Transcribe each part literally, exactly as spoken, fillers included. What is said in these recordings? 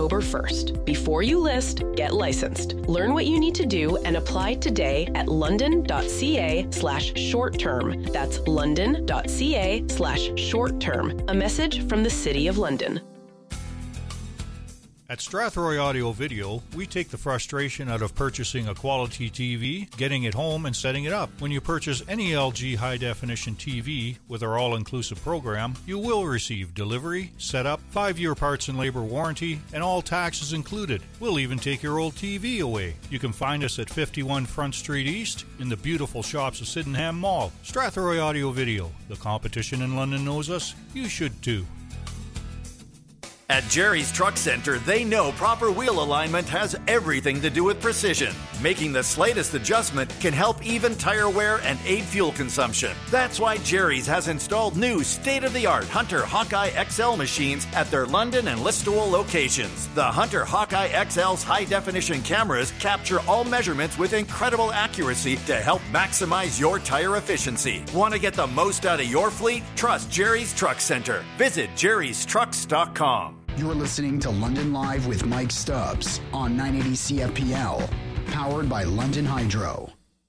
October first. Before you list, get licensed. Learn what you need to do and apply today at london.ca slash short term. That's london.ca slash short term. A message from the City of London. At Strathroy Audio Video, we take the frustration out of purchasing a quality T V, getting it home, and setting it up. When you purchase any L G high-definition T V with our all-inclusive program, you will receive delivery, setup, five-year parts and labor warranty, and all taxes included. We'll even take your old T V away. You can find us at fifty-one Front Street East in the beautiful shops of Sydenham Mall. Strathroy Audio Video. The competition in London knows us. You should too. At Jerry's Truck Center, they know proper wheel alignment has everything to do with precision. Making the slightest adjustment can help even tire wear and aid fuel consumption. That's why Jerry's has installed new state-of-the-art Hunter Hawkeye X L machines at their London and Listowel locations. The Hunter Hawkeye X L's high-definition cameras capture all measurements with incredible accuracy to help maximize your tire efficiency. Want to get the most out of your fleet? Trust Jerry's Truck Center. Visit jerrys trucks dot com. You're listening to London Live with Mike Stubbs on nine eighty C F P L, powered by London Hydro.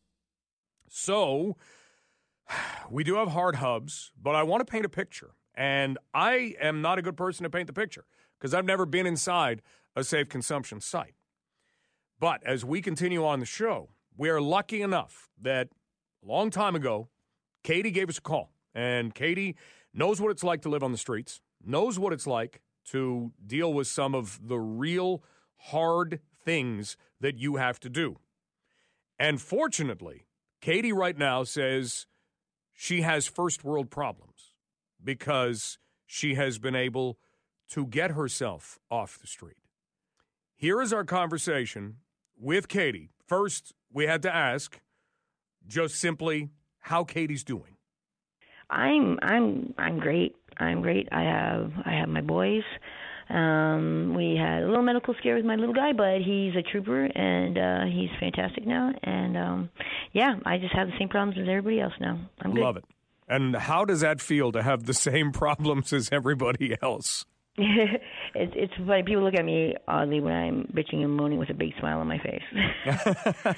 So, we do have hard hubs, but I want to paint a picture. And I am not a good person to paint the picture because I've never been inside a safe consumption site. But as we continue on the show, we are lucky enough that a long time ago, Katie gave us a call. And Katie knows what it's like to live on the streets, knows what it's like to deal with some of the real hard things that you have to do. And fortunately, Katie right now says she has first world problems because she has been able to get herself off the street. Here is our conversation with Katie. First, we had to ask just simply how Katie's doing. I'm I'm I'm great. I'm great. I have I have my boys. Um, we had a little medical scare with my little guy, but he's a trooper and uh, he's fantastic now. And um, yeah, I just have the same problems as everybody else now. I'm good. Love it. And how does that feel to have the same problems as everybody else? it's it's funny. People look at me oddly when I'm bitching and moaning with a big smile on my face.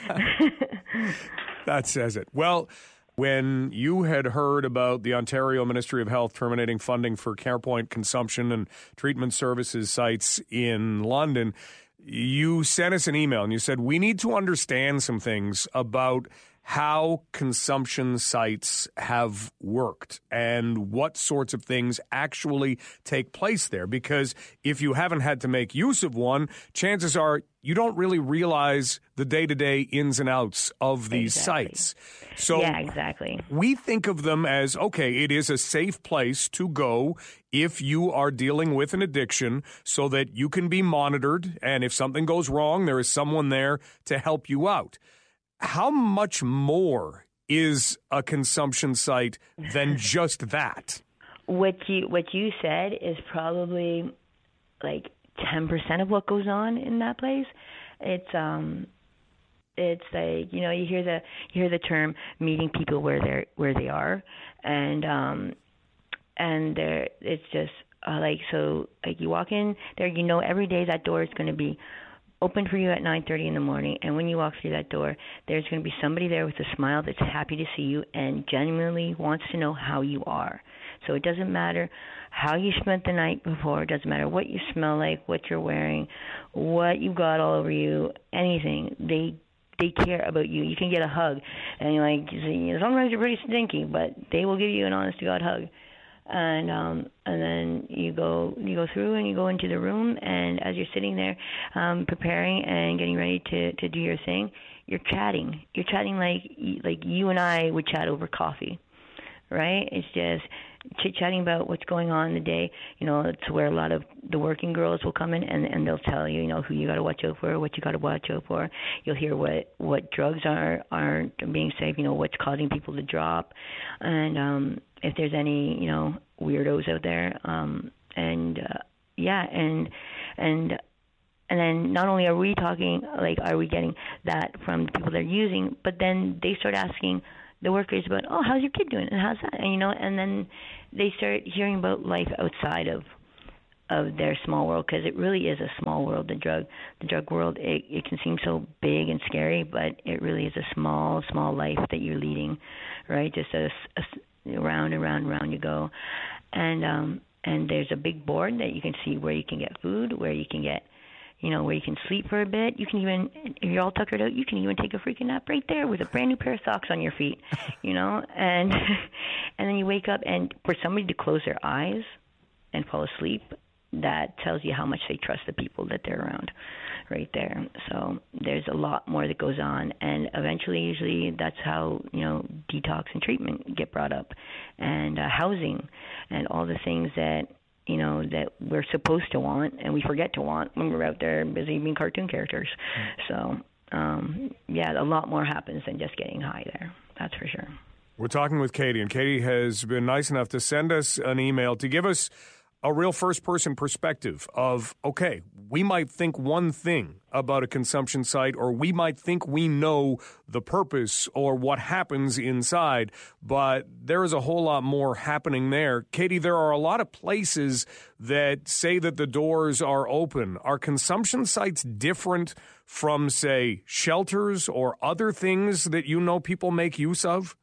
That says it. Well, when you had heard about the Ontario Ministry of Health terminating funding for CarePoint consumption and treatment services sites in London, you sent us an email and you said, we need to understand some things about how consumption sites have worked and what sorts of things actually take place there. Because if you haven't had to make use of one, chances are you don't really realize the day-to-day ins and outs of these exactly. sites. So yeah, exactly. We think of them as, okay, it is a safe place to go if you are dealing with an addiction so that you can be monitored. And if something goes wrong, there is someone there to help you out. How much more is a consumption site than just that? What you what you said is probably like ten percent of what goes on in that place. It's um, it's like, you know, you hear the you hear the term meeting people where they're where they are, and um, and there it's just uh, like so like you walk in there, you know, every day that door is going to be open for you at nine thirty in the morning, and when you walk through that door, there's going to be somebody there with a smile that's happy to see you and genuinely wants to know how you are. So it doesn't matter how you spent the night before, it doesn't matter what you smell like, what you're wearing, what you got all over you, anything. They they care about you. You can get a hug, and you're like, sometimes you're pretty stinky, but they will give you an honest-to-God hug. And um, and then you go you go through and you go into the room, and as you're sitting there um, preparing and getting ready to, to do your thing, you're chatting. You're chatting like like you and I would chat over coffee, right? It's just chit-chatting about what's going on in the day. You know, it's where a lot of the working girls will come in, and, and they'll tell you, you know, who you got to watch out for, what you got to watch out for. You'll hear what, what drugs are, aren't being safe, you know, what's causing people to drop. And um, if there's any, you know, weirdos out there. Um, and, uh, yeah, and and and then not only are we talking, like, are we getting that from the people they're using, but then they start asking the workers about, oh, how's your kid doing, and how's that, and you know, and then they start hearing about life outside of of their small world, because it really is a small world. The drug, the drug world, it, it can seem so big and scary, but it really is a small, small life that you're leading, right? Just a, a round and round and round you go, and um, and there's a big board that you can see where you can get food, where you can get, you know, where you can sleep for a bit. You can even, if you're all tuckered out, you can even take a freaking nap right there with a brand new pair of socks on your feet, you know, and and then you wake up, and for somebody to close their eyes and fall asleep, that tells you how much they trust the people that they're around right there. So there's a lot more that goes on, and eventually, usually, that's how, you know, detox and treatment get brought up, and uh, housing, and all the things that, you know, that we're supposed to want and we forget to want when we're out there busy being cartoon characters. So, um, yeah, a lot more happens than just getting high there. That's for sure. We're talking with Katie, and Katie has been nice enough to send us an email to give us a real first-person perspective of, okay, we might think one thing about a consumption site, or we might think we know the purpose or what happens inside, but there is a whole lot more happening there. Katie, there are a lot of places that say that the doors are open. Are consumption sites different from, say, shelters or other things that you know people make use of?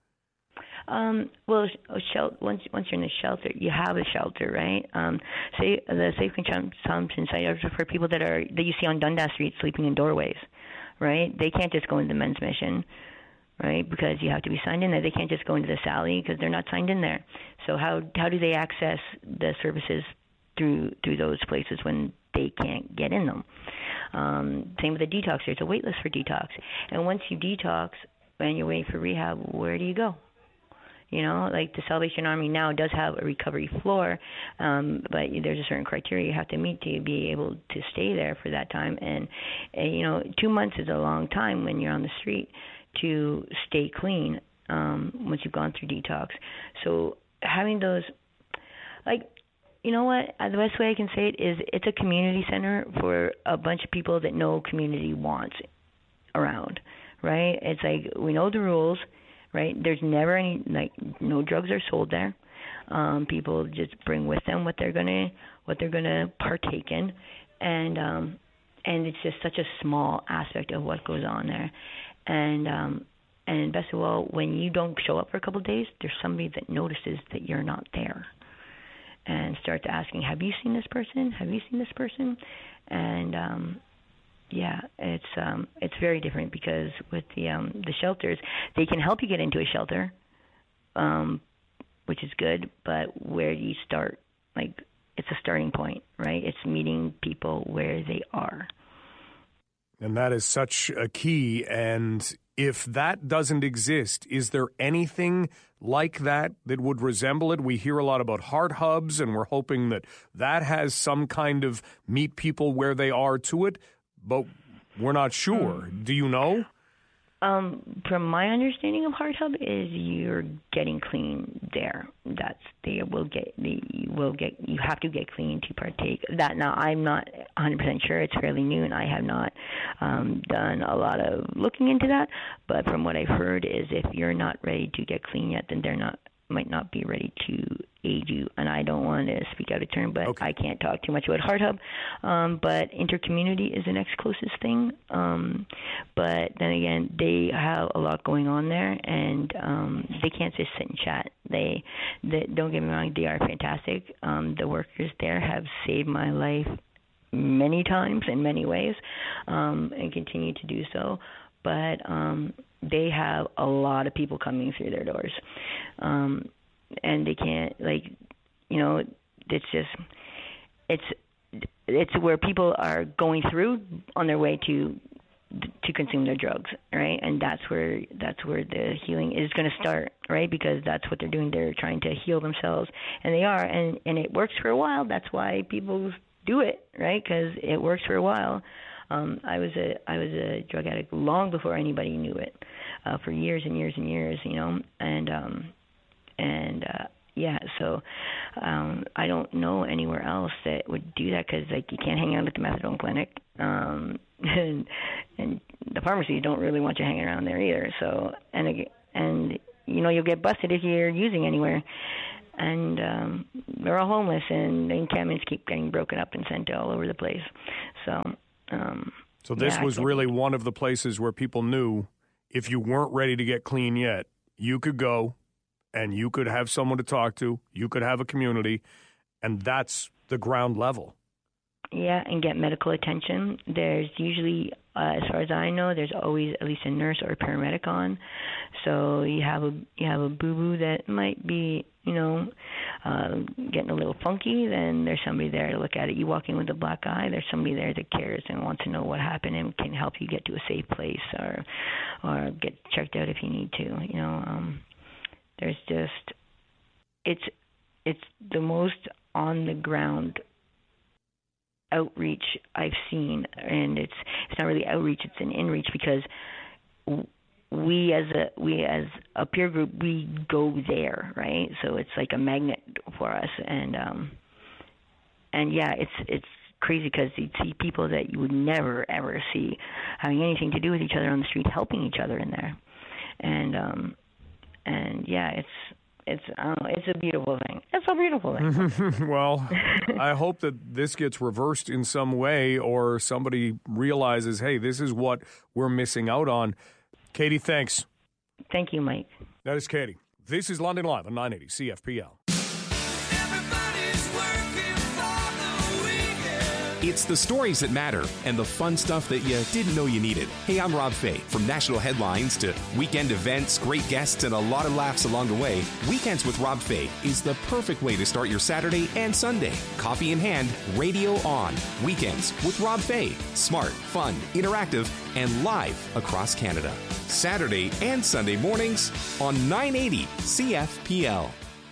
Um, well, shel- once once you're in a shelter, you have a shelter, right? Um, say the safe consumption site are for people that are that you see on Dundas Street sleeping in doorways, right? They can't just go into the men's mission, right? Because you have to be signed in there. They can't just go into the Sally because they're not signed in there. So how how do they access the services through through those places when they can't get in them? Um, same with the detox. There's a wait list for detox, and once you detox and you're waiting for rehab, where do you go? You know, like the Salvation Army now does have a recovery floor, um, but there's a certain criteria you have to meet to be able to stay there for that time. And, and, you know, two months is a long time when you're on the street to stay clean um, once you've gone through detox. So having those, like, you know what, the best way I can say it is it's a community center for a bunch of people that no community wants around, right? It's like we know the rules. Right? There's never any, like, no drugs are sold there. Um, people just bring with them what they're gonna what they're gonna partake in, and um, and it's just such a small aspect of what goes on there. And um, and best of all, when you don't show up for a couple of days, there's somebody that notices that you're not there, and starts asking, "Have you seen this person? Have you seen this person?" And um, Yeah, it's um, it's very different because with the um, the shelters, they can help you get into a shelter, um, which is good. But where do you start? Like, it's a starting point, right? It's meeting people where they are. And that is such a key. And if that doesn't exist, is there anything like that that would resemble it? We hear a lot about heart hubs, and we're hoping that that has some kind of meet people where they are to it. But we're not sure. Do you know? Um, from my understanding of Heart Hub is you're getting clean there. That's they will get the you will get you have to get clean to partake. That now I'm not one hundred percent sure. It's fairly new, and I have not um, done a lot of looking into that. But from what I've heard is if you're not ready to get clean yet, then they're not might not be ready to aid you. And I don't want to speak out of turn, but okay. I can't talk too much about Heart Hub. Um, but Intercommunity is the next closest thing. Um, but then again, they have a lot going on there, and um, they can't just sit and chat. They, they don't get me wrong, they are fantastic. Um, the workers there have saved my life many times in many ways, um, and continue to do so. But um, they have a lot of people coming through their doors. Um, and they can't, like, you know, it's just, it's, it's where people are going through on their way to, to consume their drugs, right? And that's where, that's where the healing is going to start, right? Because that's what they're doing. They're trying to heal themselves, and they are, and, and it works for a while. That's why people do it, right? Because it works for a while. Um, I was a I was a drug addict long before anybody knew it, uh, for years and years and years, you know, and um, and uh, yeah, so um, I don't know anywhere else that would do that because like you can't hang out at the methadone clinic, um, and and the pharmacies don't really want you hanging around there either. So and and you know you'll get busted if you're using anywhere. And um, they're all homeless, and the encampments keep getting broken up and sent all over the place. So, um, so this yeah, was really one of the places where people knew if you weren't ready to get clean yet, you could go and you could have someone to talk to, you could have a community, and that's the ground level. Yeah, and get medical attention. There's usually, uh, as far as I know, there's always at least a nurse or a paramedic on. So you have a you have a boo-boo that might be, you know, uh, getting a little funky, then there's somebody there to look at it. You walk in with a black eye, there's somebody there that cares and wants to know what happened and can help you get to a safe place or or get checked out if you need to. You know, um, there's just it's it's the most on the ground outreach I've seen, and it's it's not really outreach, it's an inreach, because we as a we as a peer group, we go there, right? So it's like a magnet for us, and um and yeah, it's it's crazy because you see people that you would never ever see having anything to do with each other on the street, helping each other in there, and um and yeah, it's It's I don't know, it's a beautiful thing. It's a beautiful thing. Well, I hope that this gets reversed in some way, or somebody realizes, hey, this is what we're missing out on. Katie, thanks. Thank you, Mike. That is Katie. This is London Live on nine eighty C F P L. It's the stories that matter and the fun stuff that you didn't know you needed. Hey, I'm Rob Fay. From national headlines to weekend events, great guests, and a lot of laughs along the way, Weekends with Rob Fay is the perfect way to start your Saturday and Sunday. Coffee in hand, radio on. Weekends with Rob Fay. Smart, fun, interactive, and live across Canada. Saturday and Sunday mornings on nine eighty C F P L.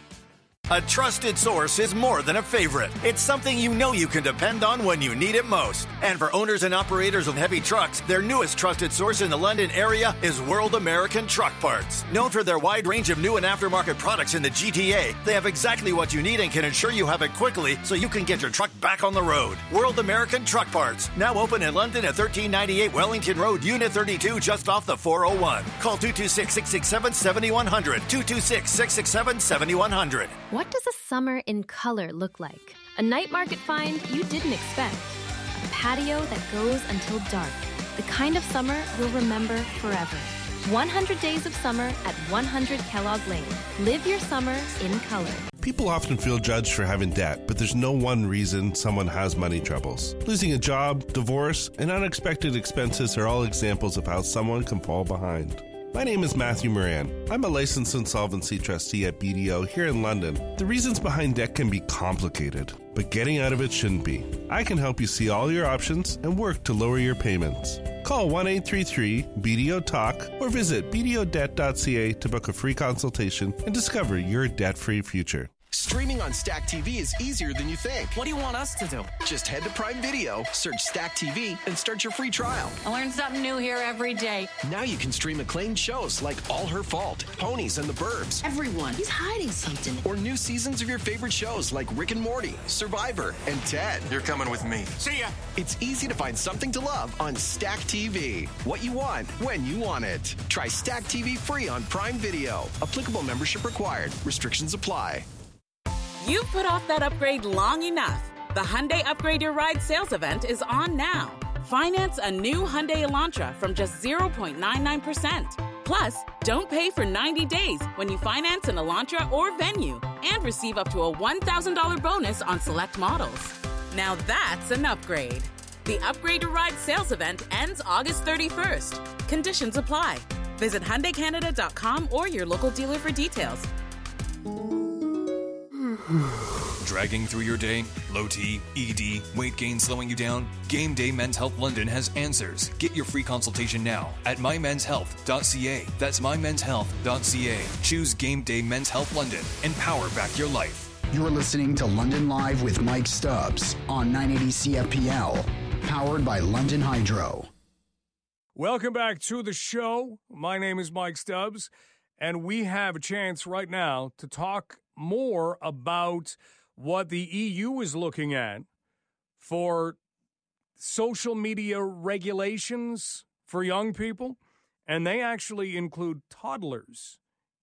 A trusted source is more than a favorite. It's something you know you can depend on when you need it most. And for owners and operators of heavy trucks, their newest trusted source in the London area is World American Truck Parts. Known for their wide range of new and aftermarket products in the G T A, they have exactly what you need and can ensure you have it quickly so you can get your truck back on the road. World American Truck Parts, now open in London at thirteen ninety-eight Wellington Road, Unit thirty-two, just off the four oh one. Call two two six, six six seven, seven one zero zero, two two six, six six seven, seven one zero zero. What does a summer in color look like? A night market find you didn't expect. A patio that goes until dark. The kind of summer you'll remember forever. one hundred days of summer at one hundred Kellogg Lane. Live your summer in color. People often feel judged for having debt, but there's no one reason someone has money troubles. Losing a job, divorce, and unexpected expenses are all examples of how someone can fall behind. My name is Matthew Moran. I'm a licensed insolvency trustee at B D O here in London. The reasons behind debt can be complicated, but getting out of it shouldn't be. I can help you see all your options and work to lower your payments. Call one eight three three B D O talk or visit b d o debt dot c a to book a free consultation and discover your debt-free future. Streaming on Stack T V is easier than you think. What do you want us to do? Just head to Prime Video, search Stack T V, and start your free trial. I learn something new here every day. Now you can stream acclaimed shows like All Her Fault, Ponies and the Burbs. Everyone, he's hiding something. Or new seasons of your favorite shows like Rick and Morty, Survivor, and Ted. You're coming with me. See ya! It's easy to find something to love on Stack T V. What you want, when you want it. Try Stack T V free on Prime Video. Applicable membership required. Restrictions apply. You've put off that upgrade long enough. The Hyundai Upgrade Your Ride sales event is on now. Finance a new Hyundai Elantra from just zero point nine nine percent. Plus, don't pay for ninety days when you finance an Elantra or Venue, and receive up to a one thousand dollars bonus on select models. Now that's an upgrade. The Upgrade Your Ride sales event ends August thirty-first. Conditions apply. Visit Hyundai Canada dot com or your local dealer for details. Dragging through your day? Low T, E D, weight gain slowing you down? Game Day Men's Health London has answers. Get your free consultation now at my men's health dot c a. That's my men's health dot c a. Choose Game Day Men's Health London and power back your life. You're listening to London Live with Mike Stubbs on nine eighty C F P L, powered by London Hydro. Welcome back to the show. My name is Mike Stubbs, and we have a chance right now to talk more about what the E U is looking at for social media regulations for young people, and they actually include toddlers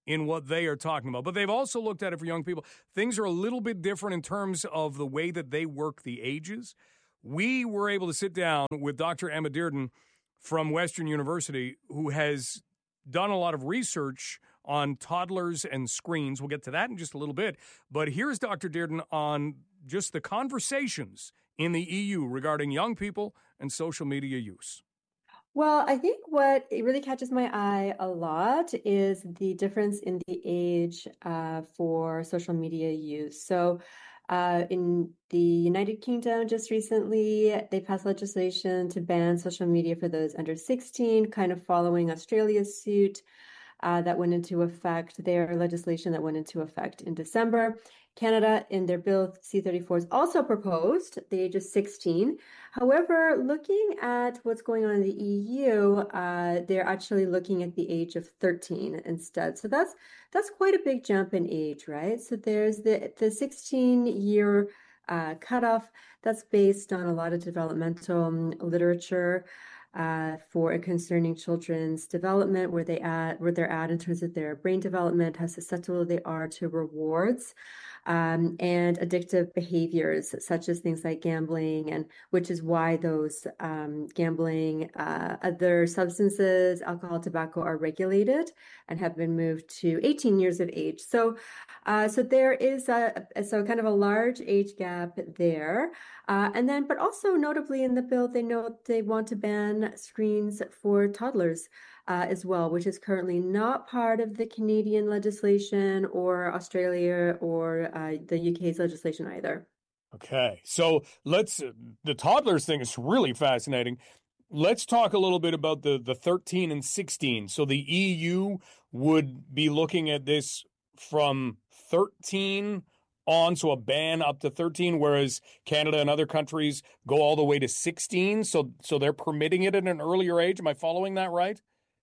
in what they are talking about. But they've also looked at it for young people. Things are a little bit different in terms of the way that they work the ages. We were able to sit down with Doctor Emma Dearden from Western University, who has done a lot of research on toddlers and screens. We'll get to that in just a little bit. But here's Doctor Dearden on just the conversations in the E U regarding young people and social media use. Well, I think what it really catches my eye a lot is the difference in the age uh, for social media use. So uh, in the United Kingdom, just recently, they passed legislation to ban social media for those under sixteen, kind of following Australia's suit. Uh, that went into effect, their legislation that went into effect in December. Canada, in their bill C thirty-four, has also proposed the age of sixteen. However, looking at what's going on in the E U, uh, they're actually looking at the age of thirteen instead. So that's that's quite a big jump in age, right? So there's the the sixteen-year uh, cutoff that's based on a lot of developmental um, literature. Uh, for concerning children's development, where they at, where they're at in terms of their brain development, how susceptible they are to rewards, um, and addictive behaviors, such as things like gambling, and which is why those um, gambling, uh, other substances, alcohol, tobacco, are regulated and have been moved to eighteen years of age. So, uh, so there is a so kind of a large age gap there, uh, and then, but also notably in the bill, they note they want to ban screens for toddlers uh, as well, which is currently not part of the Canadian legislation or Australia or uh, the U K's legislation either. Okay, so let's, uh, the toddlers thing is really fascinating. Let's talk a little bit about the, the thirteen and sixteen. So the E U would be looking at this from thirteen on, so a ban up to thirteen, whereas Canada and other countries go all the way to sixteen. So so they're permitting it at an earlier age. Am I following that right?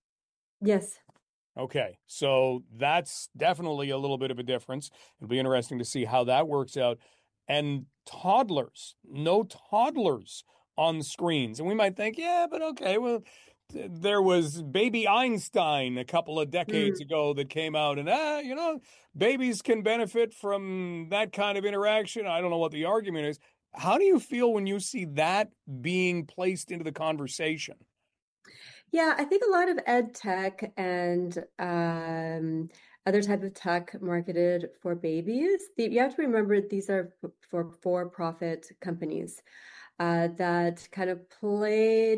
Yes. Okay, so that's definitely a little bit of a difference. It'll be interesting to see how that works out. And toddlers, no toddlers on screens. And we might think, yeah, but okay, well, there was Baby Einstein a couple of decades mm. ago that came out, and, ah, you know, babies can benefit from that kind of interaction. I don't know what the argument is. How do you feel when you see that being placed into the conversation? Yeah, I think a lot of ed tech and um, other type of tech marketed for babies, you have to remember these are for for-profit companies uh, that kind of played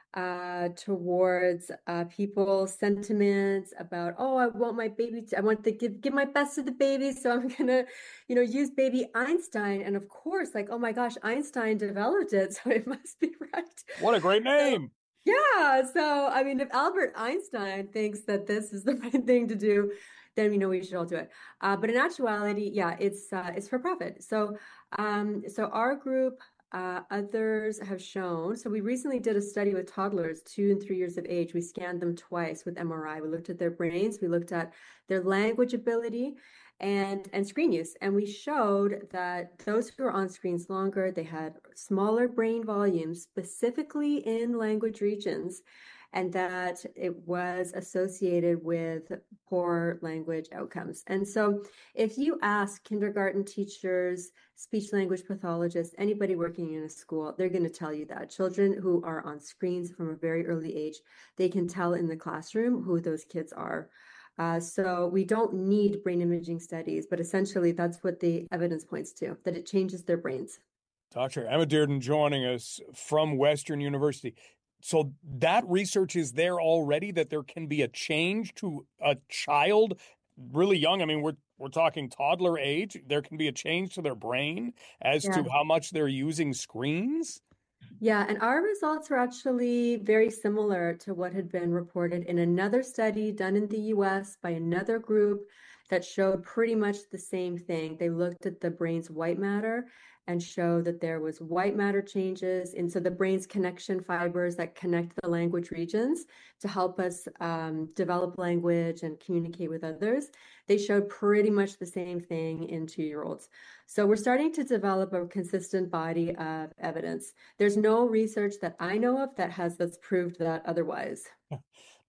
Uh, towards uh, people's sentiments about, oh, I want my baby to, I want to give, give my best to the baby, so I'm gonna, you know, use Baby Einstein. And of course, like, oh my gosh, Einstein developed it, so it must be right. What a great name. So, yeah. So, I mean, if Albert Einstein thinks that this is the right thing to do, then we know we should all do it. Uh, but in actuality, yeah, it's uh, it's for profit. So, um, so our group. Uh, others have shown, so we recently did a study with toddlers, two and three years of age. We scanned them twice with M R I. We looked at their brains, we looked at their language ability and, and screen use. And we showed that those who were on screens longer, they had smaller brain volumes, specifically in language regions, and that it was associated with poor language outcomes. And so if you ask kindergarten teachers, speech language pathologists, anybody working in a school, they're going to tell you that children who are on screens from a very early age, they can tell in the classroom who those kids are. Uh, so we don't need brain imaging studies, but essentially that's what the evidence points to, that it changes their brains. Doctor Emma Dearden joining us from Western University. So that research is there already, that there can be a change to a child really young. I mean, we're we're talking toddler age. There can be a change to their brain as yeah. to how much they're using screens. Yeah, and our results were actually very similar to what had been reported in another study done in the U S by another group that showed pretty much the same thing. They looked at the brain's white matter and showed that there was white matter changes. And so the brain's connection fibers that connect the language regions to help us um, develop language and communicate with others, they showed pretty much the same thing in two-year-olds. So we're starting to develop a consistent body of evidence. There's no research that I know of that has that's proved that otherwise.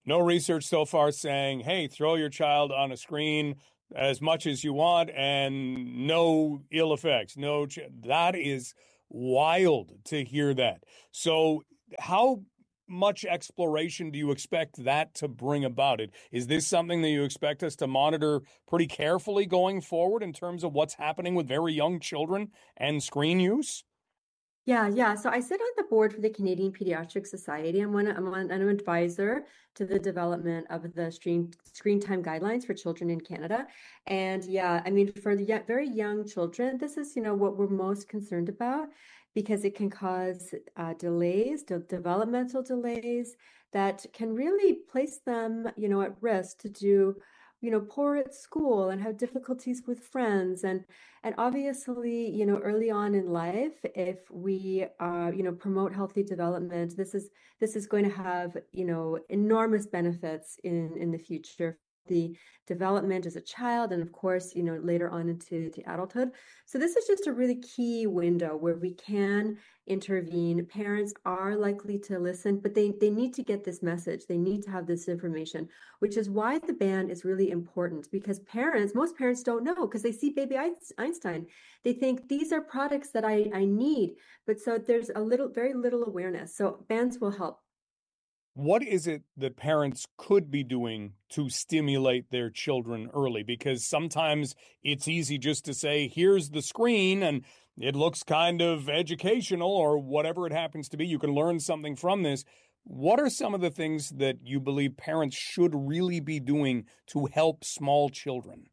No research so far saying, hey, throw your child on a screen as much as you want and no ill effects. No, ch- that is wild to hear that. So how much exploration do you expect that to bring about it? Is this something that you expect us to monitor pretty carefully going forward in terms of what's happening with very young children and screen use? Yeah, yeah. So I sit on the board for the Canadian Pediatric Society. I'm one. I'm, one, I'm an advisor to the development of the screen screen time guidelines for children in Canada. And yeah, I mean, for the y- very young children, this is you know what we're most concerned about because it can cause uh, delays, de- developmental delays that can really place them, you know, at risk to do, you know, poor at school and have difficulties with friends and and obviously, you know, early on in life, if we, uh, you know, promote healthy development, this is this is going to have, you know, enormous benefits in in the future. The development as a child, and of course, you know, later on into the adulthood. So this is just a really key window where we can intervene. Parents are likely to listen, but they they need to get this message. They need to have this information, which is why the ban is really important because parents, most parents don't know because they see baby Einstein. They think these are products that I, I need, but so there's a little, very little awareness. So bans will help. What is it that parents could be doing to stimulate their children early? Because sometimes it's easy just to say, here's the screen and it looks kind of educational or whatever it happens to be. You can learn something from this. What are some of the things that you believe parents should really be doing to help small children?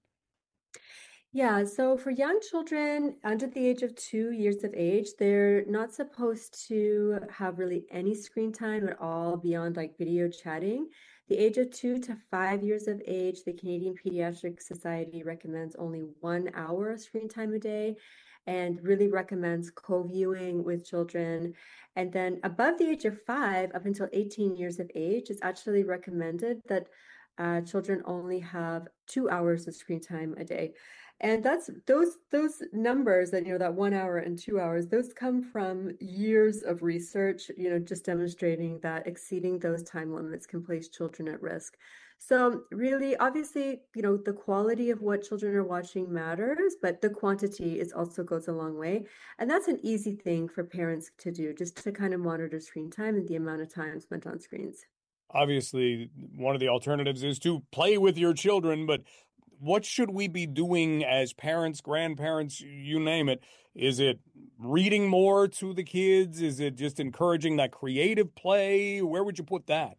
Yeah, so for young children under the age of two years of age, they're not supposed to have really any screen time at all beyond like video chatting. The age of two to five years of age, the Canadian Pediatric Society recommends only one hour of screen time a day and really recommends co-viewing with children. And then above the age of five, up until eighteen years of age, it's actually recommended that uh, children only have two hours of screen time a day. And that's those those numbers that, you know, that one hour and two hours, those come from years of research, you know, just demonstrating that exceeding those time limits can place children at risk. So really, obviously, you know, the quality of what children are watching matters, but the quantity is also goes a long way. And that's an easy thing for parents to do, just to kind of monitor screen time and the amount of time spent on screens. Obviously, one of the alternatives is to play with your children, but what should we be doing as parents, grandparents, you name it? Is it reading more to the kids? Is it just encouraging that creative play? Where would you put that?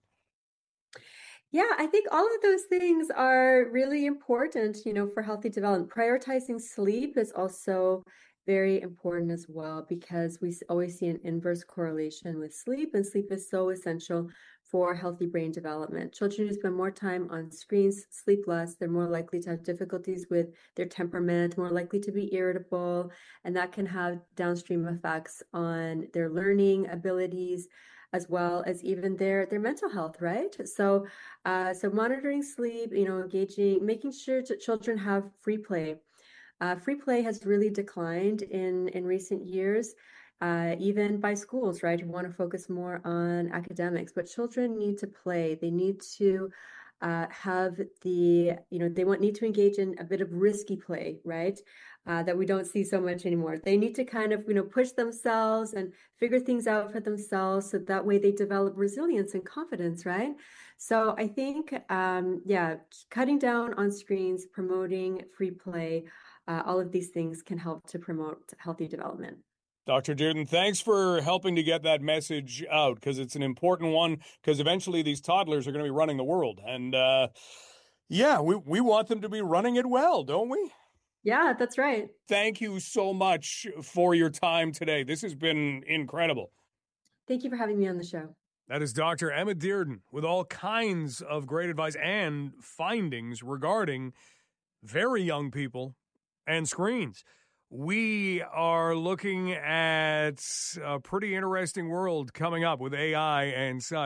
Yeah, I think all of those things are really important, you know, for healthy development. Prioritizing sleep is also very important as well because we always see an inverse correlation with sleep, and sleep is so essential for healthy brain development. Children who spend more time on screens sleep less. They're more likely to have difficulties with their temperament, more likely to be irritable, and that can have downstream effects on their learning abilities as well as even their their mental health, right? So, uh, so monitoring sleep, you know, engaging, making sure that children have free play. Uh, free play has really declined in in recent years. Uh, even by schools, right, who want to focus more on academics. But children need to play. They need to uh, have the, you know, they want need to engage in a bit of risky play, right, uh, that we don't see so much anymore. They need to kind of, you know, push themselves and figure things out for themselves so that way they develop resilience and confidence, right? So I think, um, yeah, cutting down on screens, promoting free play, uh, all of these things can help to promote healthy development. Doctor Dearden, thanks for helping to get that message out because it's an important one because eventually these toddlers are going to be running the world. And uh, yeah, we, we want them to be running it well, don't we? Yeah, that's right. Thank you so much for your time today. This has been incredible. Thank you for having me on the show. That is Doctor Emma Dearden with all kinds of great advice and findings regarding very young people and screens. We are looking at a pretty interesting world coming up with A I and such.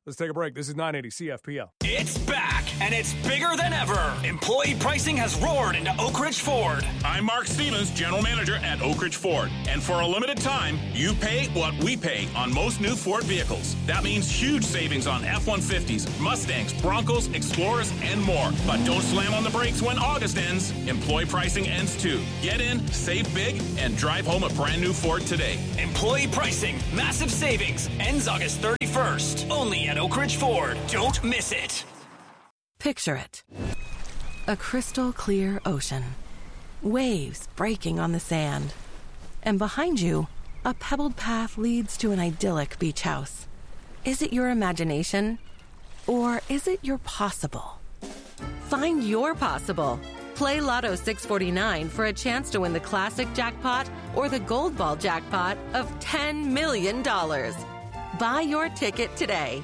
Let's take a break. This is nine eighty C F P L. It's back, and it's bigger than ever. Employee pricing has roared into Oak Ridge Ford. I'm Mark Stevens, General Manager at Oak Ridge Ford. And for a limited time, you pay what we pay on most new Ford vehicles. That means huge savings on F one fifties, Mustangs, Broncos, Explorers, and more. But don't slam on the brakes when August ends. Employee pricing ends too. Get in, save big, and drive home a brand new Ford today. Employee pricing, massive savings, ends August thirty-first. Only at Oak Ridge Ford. Don't miss it. Picture it. A crystal clear ocean. Waves breaking on the sand. And behind you, a pebbled path leads to an idyllic beach house. Is it your imagination? Or is it your possible? Find your possible. Play Lotto six forty-nine for a chance to win the classic jackpot or the gold ball jackpot of ten million dollars. Buy your ticket today.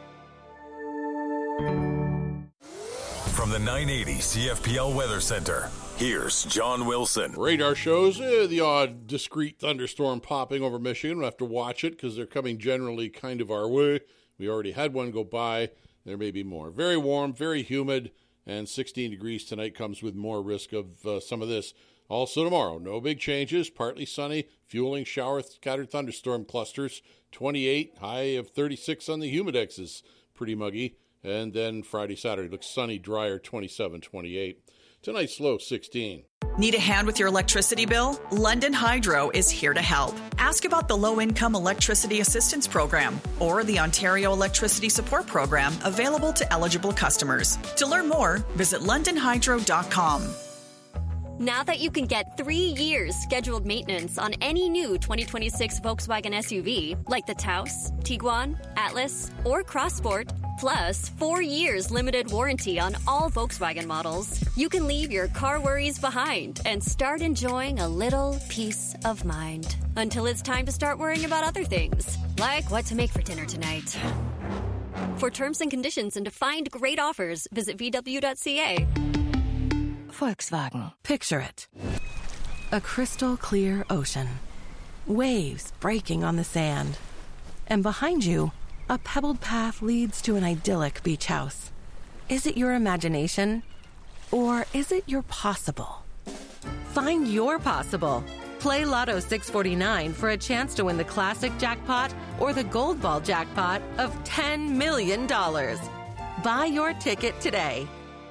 From the nine eighty C F P L Weather Center, here's John Wilson. Radar shows eh, the odd discrete thunderstorm popping over Michigan. We'll have to watch it because they're coming generally kind of our way. We already had one go by. There may be more. Very warm, very humid, and sixteen degrees tonight comes with more risk of uh, some of this. Also tomorrow, no big changes. Partly sunny, fueling shower, scattered thunderstorm clusters. twenty-eight, high of thirty-six on the humidexes. Pretty muggy. And then Friday, Saturday looks sunny, drier, twenty-seven, twenty-eight. Tonight's low, sixteen. Need a hand with your electricity bill? London Hydro is here to help. Ask about the Low-Income Electricity Assistance Program or the Ontario Electricity Support Program available to eligible customers. To learn more, visit london hydro dot com. Now that you can get three years scheduled maintenance on any new twenty twenty-six Volkswagen S U V, like the Taos, Tiguan, Atlas, or Crossport, plus four years limited warranty on all Volkswagen models, you can leave your car worries behind and start enjoying a little peace of mind. Until it's time to start worrying about other things, like what to make for dinner tonight. For terms and conditions and to find great offers, visit v w dot c a. Volkswagen. Picture it. A crystal clear ocean. Waves breaking on the sand. And behind you, a pebbled path leads to an idyllic beach house. Is it your imagination? Or is it your possible? Find your possible. Play Lotto six forty-nine for a chance to win the classic jackpot or the gold ball jackpot of ten million dollars. Buy your ticket today.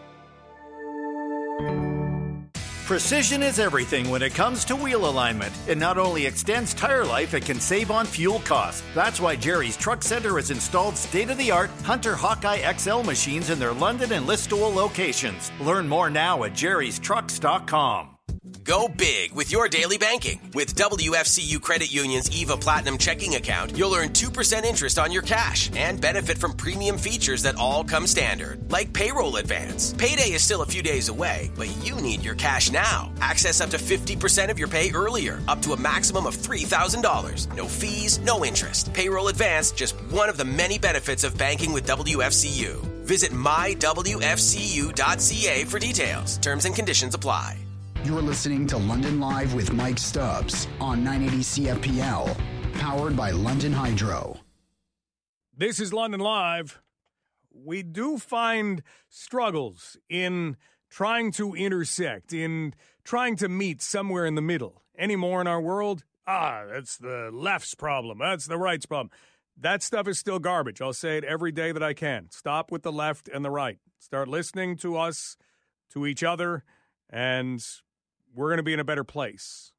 Precision is everything when it comes to wheel alignment. It not only extends tire life, it can save on fuel costs. That's why Jerry's Truck Center has installed state-of-the-art Hunter Hawkeye X L machines in their London and Listowel locations. Learn more now at jerrys trucks dot com. Go big with your daily banking. With W F C U Credit Union's E V A Platinum checking account, you'll earn two percent interest on your cash and benefit from premium features that all come standard, like payroll advance. Payday is still a few days away, but you need your cash now. Access up to fifty percent of your pay earlier, up to a maximum of three thousand dollars. No fees, no interest. Payroll advance, just one of the many benefits of banking with W F C U. Visit my w f c u dot c a for details. Terms and conditions apply. You're listening to London Live with Mike Stubbs on nine eighty C F P L, powered by London Hydro. This is London Live. We do find struggles in trying to intersect, in trying to meet somewhere in the middle. Anymore in our world, ah, that's the left's problem. That's the right's problem. That stuff is still garbage. I'll say it every day that I can. Stop with the left and the right. Start listening to us, to each other, and we're going to be in a better place.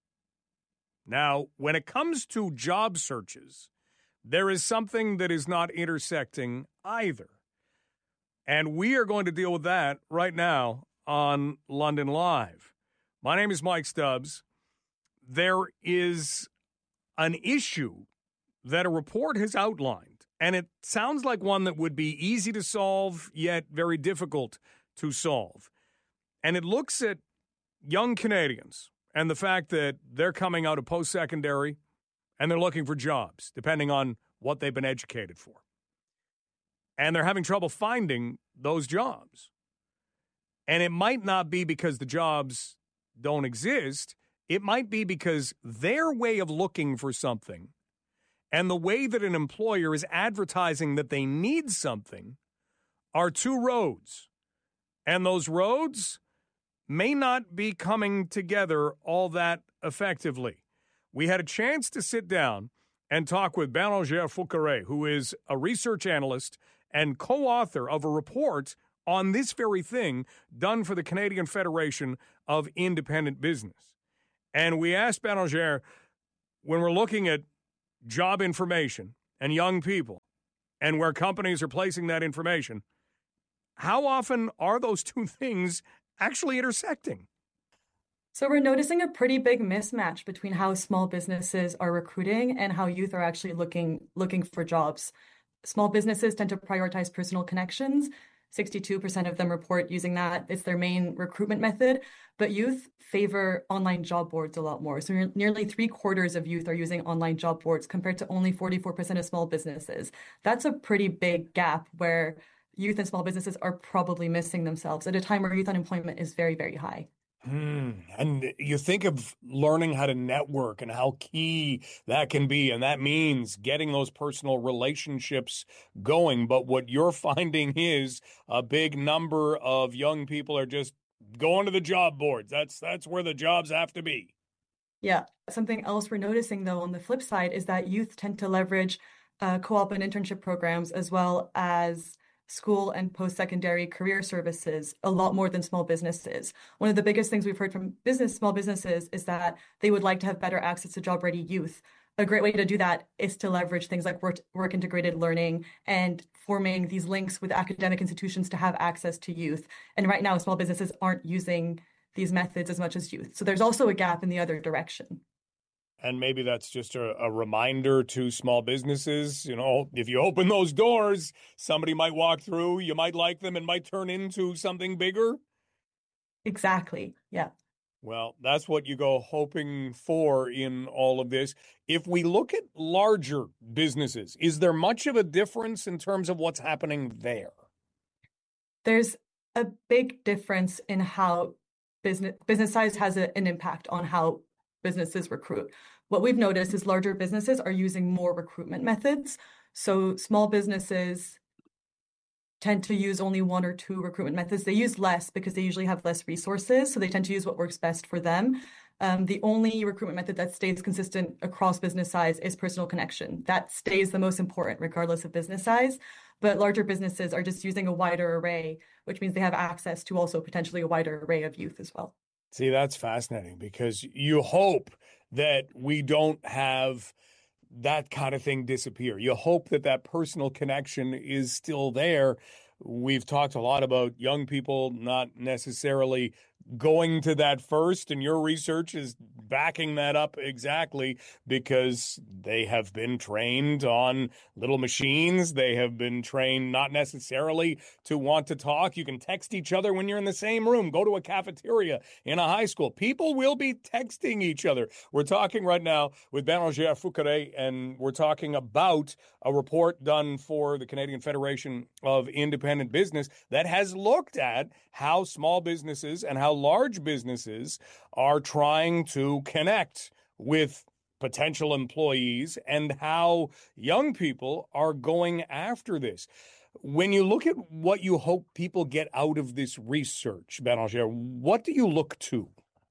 Now, when it comes to job searches, there is something that is not intersecting either. And we are going to deal with that right now on London Live. My name is Mike Stubbs. There is an issue that a report has outlined, and it sounds like one that would be easy to solve, yet very difficult to solve. And it looks at young Canadians and the fact that they're coming out of post-secondary and they're looking for jobs, depending on what they've been educated for. And they're having trouble finding those jobs. And it might not be because the jobs don't exist. It might be because their way of looking for something and the way that an employer is advertising that they need something are two roads. And those roads may not be coming together all that effectively. We had a chance to sit down and talk with Bérengère Fouqueray, who is a research analyst and co-author of a report on this very thing done for the Canadian Federation of Independent Business. And we asked Bérengère, when we're looking at job information and young people and where companies are placing that information, how often are those two things actually intersecting? So we're noticing a pretty big mismatch between how small businesses are recruiting and how youth are actually looking looking for jobs. Small businesses tend to prioritize personal connections. sixty-two percent of them report using that. It's their main recruitment method. But youth favor online job boards a lot more. So nearly three quarters of youth are using online job boards compared to only forty-four percent of small businesses. That's a pretty big gap where youth and small businesses are probably missing themselves at a time where youth unemployment is very, very high. Hmm. And you think of learning how to network and how key that can be, and that means getting those personal relationships going. But what you're finding is a big number of young people are just going to the job boards. That's that's where the jobs have to be. Yeah. Something else we're noticing, though, on the flip side is that youth tend to leverage uh, co-op and internship programs as well as school and post-secondary career services a lot more than small businesses. One of the biggest things we've heard from business small businesses is that they would like to have better access to job-ready youth. A great way to do that is to leverage things like work, work integrated learning and forming these links with academic institutions to have access to youth. And right now, small businesses aren't using these methods as much as youth. So there's also a gap in the other direction. And maybe that's just a, a reminder to small businesses, you know, if you open those doors, somebody might walk through, you might like them and might turn into something bigger. Exactly. Yeah. Well, that's what you go hoping for in all of this. If we look at larger businesses, is there much of a difference in terms of what's happening there? There's a big difference in how business business size has a, an impact on how businesses recruit. What we've noticed is larger businesses are using more recruitment methods. So small businesses tend to use only one or two recruitment methods. They use less because they usually have less resources. So they tend to use what works best for them. Um, the only recruitment method that stays consistent across business size is personal connection. That stays the most important regardless of business size. But larger businesses are just using a wider array, which means they have access to also potentially a wider array of youth as well. See, that's fascinating because you hope that we don't have that kind of thing disappear. You hope that that personal connection is still there. We've talked a lot about young people not necessarily going to that first, and your research is backing that up exactly because they have been trained on little machines. They have been trained not necessarily to want to talk. You can text each other when you're in the same room. Go to a cafeteria in a high school. People will be texting each other. We're talking right now with Bérengère Fouqueray, and we're talking about a report done for the Canadian Federation of Independent Business that has looked at how small businesses and how large businesses are trying to connect with potential employees and how young people are going after this. When you look at what you hope people get out of this research, Bérengère, what do you look to?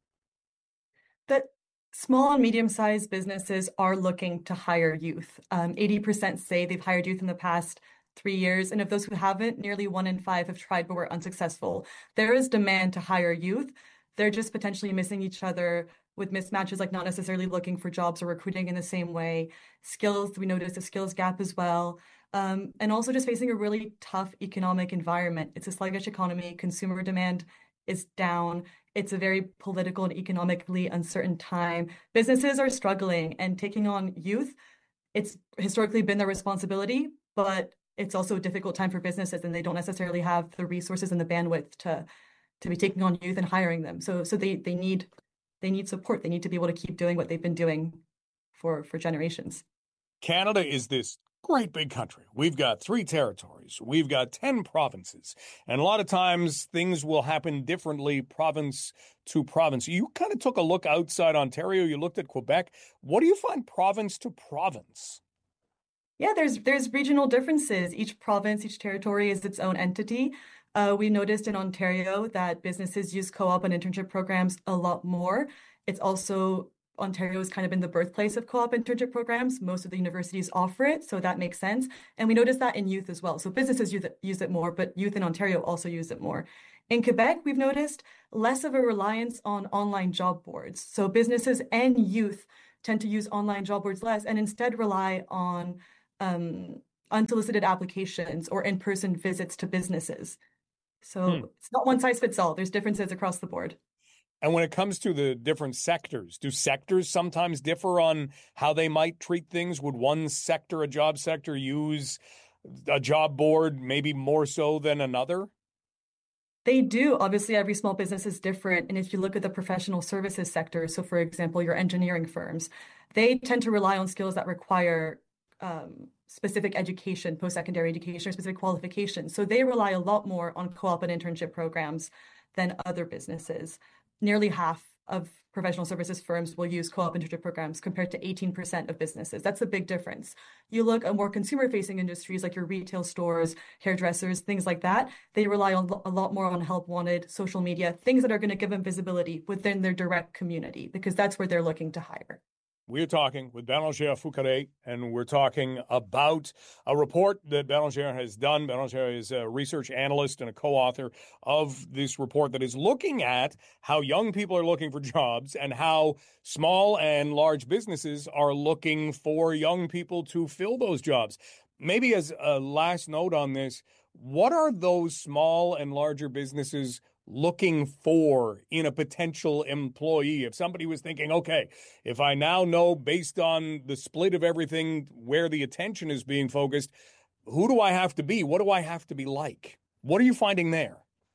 That small and medium-sized businesses are looking to hire youth. Um, eighty percent say they've hired youth in the past three years. And of those who haven't, nearly one in five have tried but were unsuccessful. There is demand to hire youth. They're just potentially missing each other with mismatches, like not necessarily looking for jobs or recruiting in the same way. Skills, we noticed a skills gap as well. Um, and also just facing a really tough economic environment. It's a sluggish economy. Consumer demand is down. It's a very political and economically uncertain time. Businesses are struggling, and taking on youth, it's historically been their responsibility, but it's also a difficult time for businesses, and they don't necessarily have the resources and the bandwidth to to be taking on youth and hiring them. So so they they need they need support. They need to be able to keep doing what they've been doing for for generations. Canada is this great big country. We've got three territories. We've got ten provinces. And a lot of times things will happen differently province to province. You kind of took a look outside Ontario. You looked at Quebec. What do you find province to province? Yeah, there's there's regional differences. Each province, each territory is its own entity. Uh, we noticed in Ontario that businesses use co-op and internship programs a lot more. It's also, Ontario has kind of been the birthplace of co-op internship programs. Most of the universities offer it, so that makes sense. And we noticed that in youth as well. So businesses use it, use it more, but youth in Ontario also use it more. In Quebec, we've noticed less of a reliance on online job boards. So businesses and youth tend to use online job boards less and instead rely on um, unsolicited applications or in-person visits to businesses. So hmm. it's not one size fits all. There's differences across the board. And when it comes to the different sectors, do sectors sometimes differ on how they might treat things? Would one sector, a job sector, use a job board maybe more so than another? They do. Obviously, every small business is different. And if you look at the professional services sector, so for example, your engineering firms, they tend to rely on skills that require um, specific education, post-secondary education, or specific qualifications. So they rely a lot more on co-op and internship programs than other businesses. Nearly half of professional services firms will use co-op internship programs compared to eighteen percent of businesses. That's a big difference. You look at more consumer-facing industries like your retail stores, hairdressers, things like that. They rely on a lot more on help wanted, social media, things that are going to give them visibility within their direct community, because that's where they're looking to hire. We're talking with Bérengère Foucaré, and we're talking about a report that Bérengère has done. Bérengère is a research analyst and a co-author of this report that is looking at how young people are looking for jobs and how small and large businesses are looking for young people to fill those jobs. Maybe as a last note on this, what are those small and larger businesses looking for in a potential employee? If somebody was thinking, okay, if I now know based on the split of everything where the attention is being focused, who do I have to be? What do I have to be like? What are you finding there?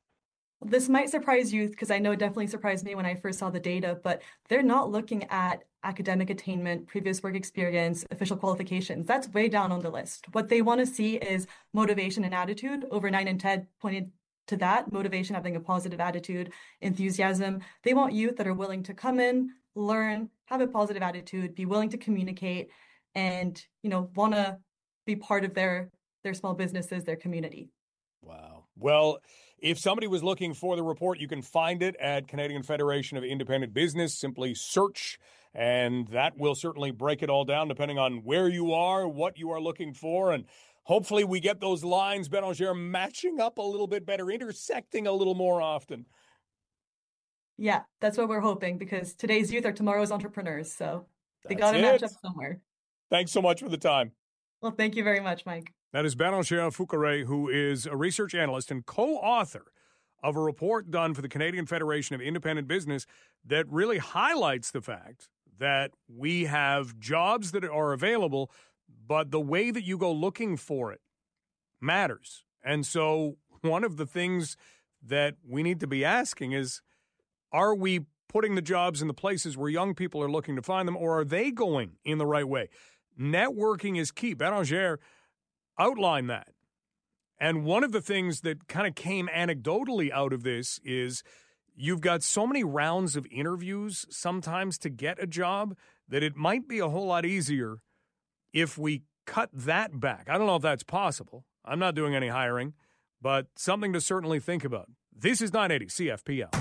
This might surprise you because I know it definitely surprised me when I first saw the data, but they're not looking at academic attainment, previous work experience, official qualifications. That's way down on the list. What they want to see is motivation and attitude. Over nine in ten pointed to that, motivation, having a positive attitude, enthusiasm. They want youth that are willing to come in, learn, have a positive attitude, be willing to communicate, and, you know, want to be part of their, their small businesses, their community. Wow. Well, if somebody was looking for the report, you can find it at Canadian Federation of Independent Business. Simply search, and that will certainly break it all down depending on where you are, what you are looking for, and hopefully we get those lines, Bérengère, matching up a little bit better, intersecting a little more often. Yeah, that's what we're hoping, because today's youth are tomorrow's entrepreneurs, so they That's got to it. match up somewhere. Thanks so much for the time. Well, thank you very much, Mike. That is Bérengère Foucaré, who is a research analyst and co-author of a report done for the Canadian Federation of Independent Business that really highlights the fact that we have jobs that are available, but the way that you go looking for it matters. And so one of the things that we need to be asking is, are we putting the jobs in the places where young people are looking to find them, or are they going in the right way? Networking is key. Bérengère outlined that. And one of the things that kind of came anecdotally out of this is you've got so many rounds of interviews sometimes to get a job that it might be a whole lot easier if we cut that back. I don't know if that's possible. I'm not doing any hiring, but something to certainly think about. This is nine eighty C F P L.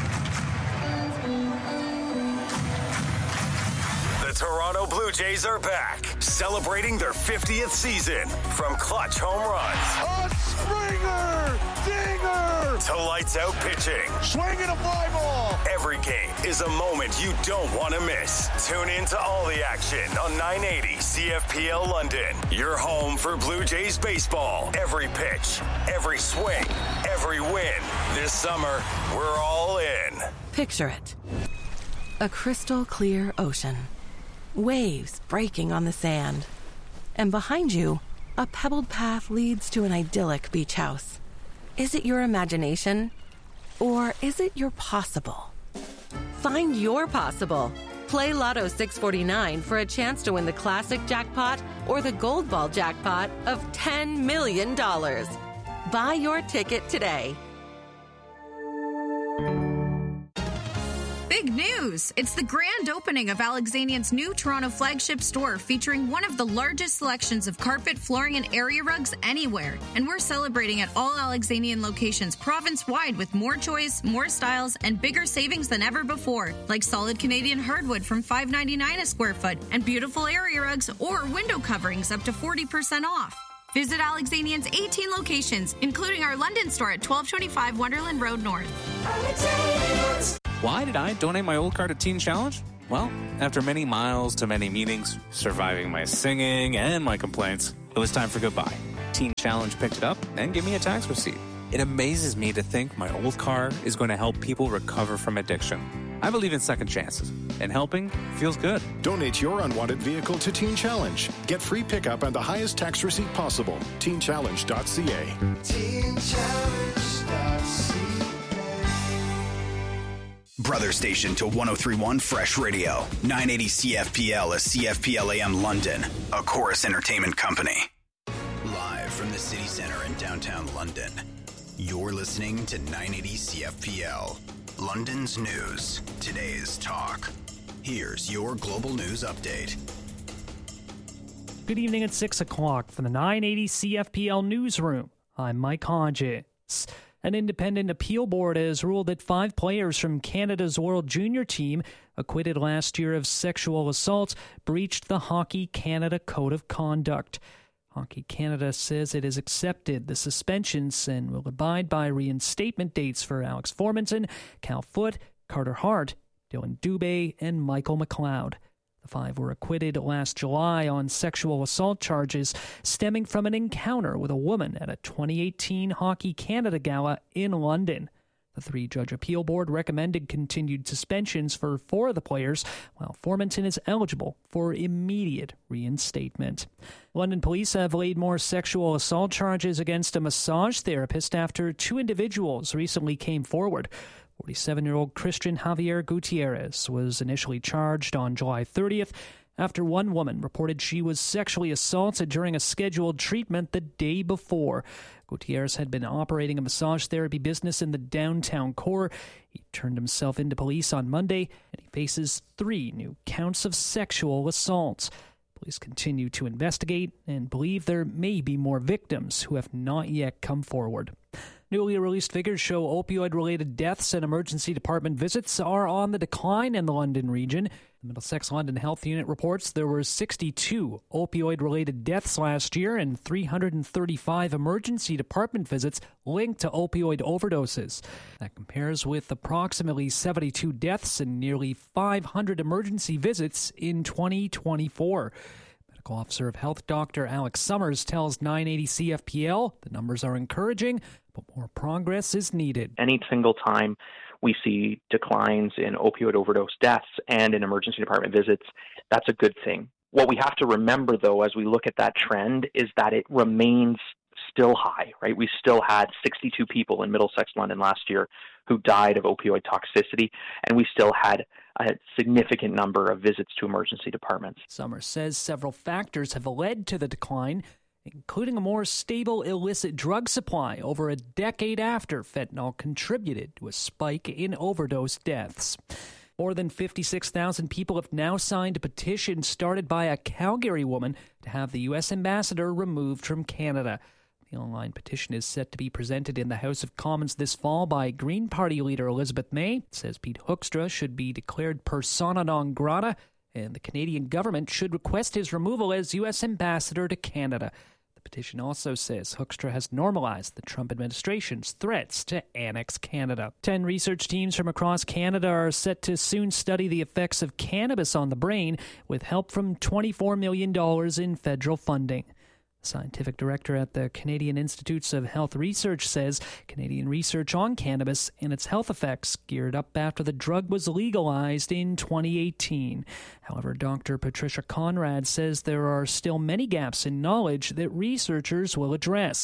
The Toronto Blue Jays are back, celebrating their fiftieth season. From clutch home runs, a Springer dinger, to lights out pitching, swinging a fly ball. Every game is a moment you don't want to miss. Tune in to all the action on nine eighty C F P L London. Your home for Blue Jays baseball. Every pitch, every swing, every win. This summer, we're all in. Picture it. A crystal clear ocean. Waves breaking on the sand. And behind you, a pebbled path leads to an idyllic beach house. Is it your imagination? Or is it your possible? Find your possible. Play Lotto six forty-nine for a chance to win the classic jackpot or the gold ball jackpot of ten million dollars. Buy your ticket today. Big news! news. It's the grand opening of Alexanian's new Toronto flagship store featuring one of the largest selections of carpet, flooring, and area rugs anywhere. And we're celebrating at all Alexanian locations province-wide with more choice, more styles, and bigger savings than ever before, like solid Canadian hardwood from five ninety-nine a square foot and beautiful area rugs or window coverings up to forty percent off. Visit Alexanian's eighteen locations, including our London store at twelve twenty-five Wonderland Road North. Why did I donate my old car to Teen Challenge? Well, after many miles to many meetings, surviving my singing and my complaints, it was time for goodbye. Teen Challenge picked it up and gave me a tax receipt. It amazes me to think my old car is going to help people recover from addiction. I believe in second chances, and helping feels good. Donate your unwanted vehicle to Teen Challenge. Get free pickup and the highest tax receipt possible. teen challenge dot c a. teen challenge dot c a. Brother station to one oh three point one Fresh Radio. nine eighty C F P L is C F P L A M London, a Chorus Entertainment company. Live from the city center in downtown London, you're listening to nine eighty C F P L. London's news, today's talk. Here's your global news update. Good evening at six o'clock from the nine eighty C F P L newsroom. I'm Mike Hodges. An independent appeal board has ruled that five players from Canada's World Junior team, acquitted last year of sexual assault, breached the Hockey Canada Code of Conduct. Hockey Canada says it has accepted the suspensions and will abide by reinstatement dates for Alex Formanton, Cal Foote, Carter Hart, Dylan Dubé, and Michael McLeod. The five were acquitted last July on sexual assault charges stemming from an encounter with a woman at a twenty eighteen Hockey Canada Gala in London. The three-judge appeal board recommended continued suspensions for four of the players, while Formanton is eligible for immediate reinstatement. London police have laid more sexual assault charges against a massage therapist after two individuals recently came forward. forty-seven-year-old Christian Javier Gutierrez was initially charged on July thirtieth after one woman reported she was sexually assaulted during a scheduled treatment the day before. Gutierrez had been operating a massage therapy business in the downtown core. He turned himself into police on Monday, and he faces three new counts of sexual assault. Police continue to investigate and believe there may be more victims who have not yet come forward. Newly released figures show opioid-related deaths and emergency department visits are on the decline in the London region. The Middlesex London Health Unit reports there were sixty-two opioid-related deaths last year and three hundred thirty-five emergency department visits linked to opioid overdoses. That compares with approximately seventy-two deaths and nearly five hundred emergency visits in twenty twenty-four. Medical Officer of Health Doctor Alex Summers tells nine eighty C F P L the numbers are encouraging, but more progress is needed. Any single time we see declines in opioid overdose deaths and in emergency department visits, that's a good thing. What we have to remember, though, as we look at that trend, is that it remains still high, right? We still had sixty-two people in Middlesex, London last year who died of opioid toxicity, and we still had a significant number of visits to emergency departments. Summers says several factors have led to the decline, including a more stable illicit drug supply over a decade after fentanyl contributed to a spike in overdose deaths. More than fifty-six thousand people have now signed a petition started by a Calgary woman to have the U S ambassador removed from Canada. The online petition is set to be presented in the House of Commons this fall by Green Party leader Elizabeth May. It says Pete Hoekstra should be declared persona non grata, and the Canadian government should request his removal as U S ambassador to Canada. The petition also says Hoekstra has normalized the Trump administration's threats to annex Canada. Ten research teams from across Canada are set to soon study the effects of cannabis on the brain with help from twenty-four million dollars in federal funding. Scientific director at the Canadian Institutes of Health Research says Canadian research on cannabis and its health effects geared up after the drug was legalized in twenty eighteen. However, Doctor Patricia Conrad says there are still many gaps in knowledge that researchers will address.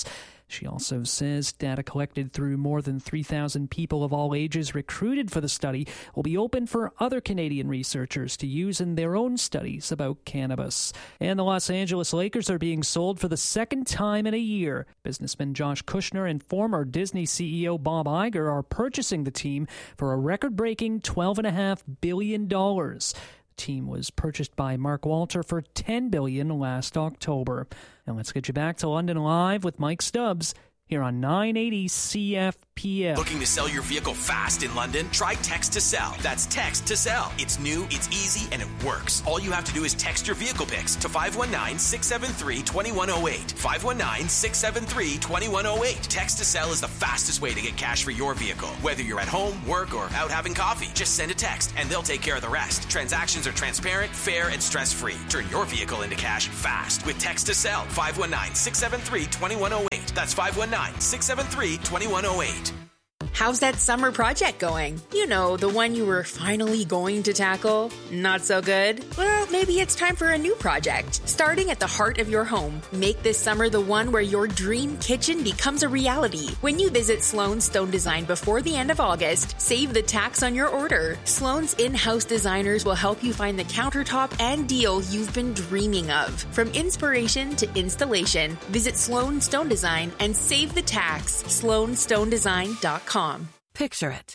She also says data collected through more than three thousand people of all ages recruited for the study will be open for other Canadian researchers to use in their own studies about cannabis. And the Los Angeles Lakers are being sold for the second time in a year. Businessman Josh Kushner and former Disney C E O Bob Iger are purchasing the team for a record-breaking twelve point five billion dollars. The team was purchased by Mark Walter for ten billion dollars last October. Now let's get you back to London Live with Mike Stubbs here on nine eighty C F P L. Looking to sell your vehicle fast in London? Try Text to Sell. That's Text to Sell. It's new, it's easy, and it works. All you have to do is text your vehicle pics to five one nine, six seven three, two one zero eight. five one nine, six seven three, two one zero eight. Text to Sell is the fastest way to get cash for your vehicle. Whether you're at home, work, or out having coffee, just send a text and they'll take care of the rest. Transactions are transparent, fair, and stress-free. Turn your vehicle into cash fast with Text to Sell. five one nine, six seven three, two one zero eight. That's five one nine, six seven three, two one zero eight. How's that summer project going? You know, the one you were finally going to tackle? Not so good? Well, maybe it's time for a new project. Starting at the heart of your home, make this summer the one where your dream kitchen becomes a reality. When you visit Sloan Stone Design before the end of August, save the tax on your order. Sloan's in-house designers will help you find the countertop and deal you've been dreaming of. From inspiration to installation, visit Sloan Stone Design and save the tax. sloan stone design dot com. Picture it.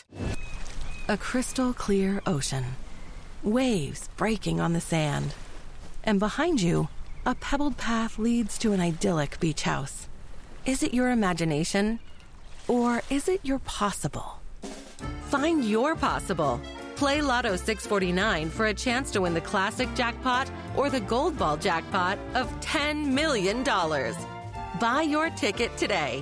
A crystal clear ocean. Waves breaking on the sand. And behind you, a pebbled path leads to an idyllic beach house. Is it your imagination? Or is it your possible? Find your possible. Play Lotto six forty-nine for a chance to win the classic jackpot or the gold ball jackpot of ten million dollars. Buy your ticket today.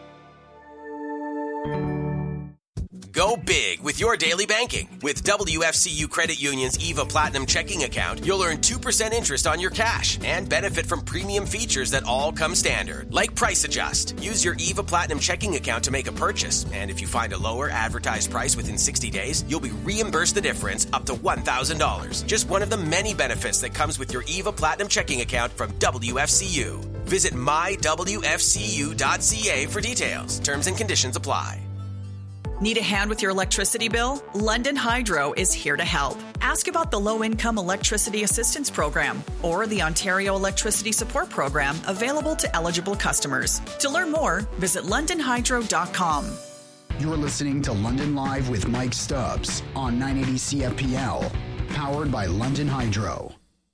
Go big with your daily banking. With W F C U Credit Union's EVA Platinum checking account, you'll earn two percent interest on your cash and benefit from premium features that all come standard, like Price Adjust. Use your EVA Platinum checking account to make a purchase, and if you find a lower advertised price within sixty days, you'll be reimbursed the difference up to one thousand dollars. Just one of the many benefits that comes with your EVA Platinum checking account from W F C U. Visit my w f c u dot c a for details. Terms and conditions apply. Need a hand with your electricity bill? London Hydro is here to help. Ask about the Low-Income Electricity Assistance Program or the Ontario Electricity Support Program available to eligible customers. To learn more, visit london hydro dot com. You're listening to London Live with Mike Stubbs on nine eighty C F P L, powered by London Hydro.